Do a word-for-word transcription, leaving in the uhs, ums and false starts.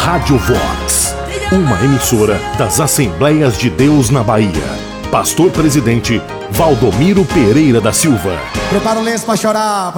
Rádio Vox, uma emissora das Assembleias de Deus na Bahia. Pastor Presidente Valdomiro Pereira da Silva. Prepara o lenço para chorar.